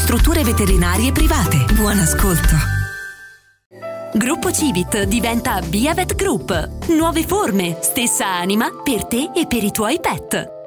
strutture veterinarie private. Buon ascolto. Gruppo Civit diventa Biavet Group. Nuove forme, stessa anima per te e per i tuoi pet.